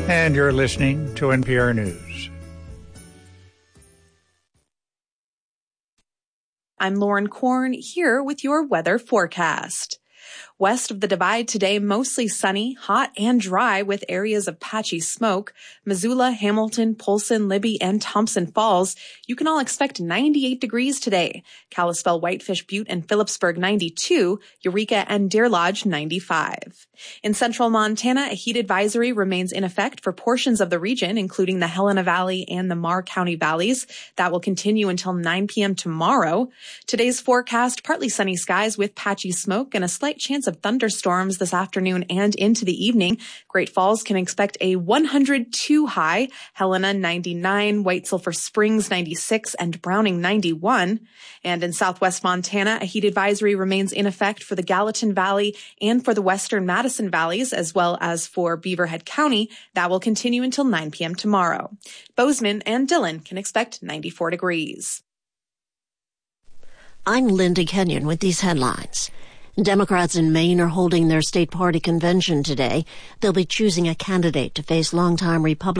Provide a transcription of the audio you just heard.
And you're listening to NPR News. I'm Lauren Korn here with your weather forecast. West of the Divide today, mostly sunny, hot and dry with areas of patchy smoke. Missoula, Hamilton, Polson, Libby, and Thompson Falls. You can all expect 98 degrees today. Kalispell, Whitefish, Butte, and Phillipsburg 92. Eureka and Deer Lodge 95. In central Montana, a heat advisory remains in effect for portions of the region, including the Helena Valley and the Marr County valleys. That will continue until 9 p.m. tomorrow. Today's forecast, partly sunny skies with patchy smoke and a slight chance of thunderstorms this afternoon and into the evening. Great Falls can expect a 102 high, Helena 99, White Sulphur Springs 96, and Browning 91. And in southwest Montana, a heat advisory remains in effect for the Gallatin Valley and for the western Madison valleys, as well as for Beaverhead County. That will continue until 9 p.m. tomorrow. Bozeman and Dillon can expect 94 degrees. I'm Linda Kenyon with these headlines. Democrats in Maine are holding their state party convention today. They'll be choosing a candidate to face longtime Republican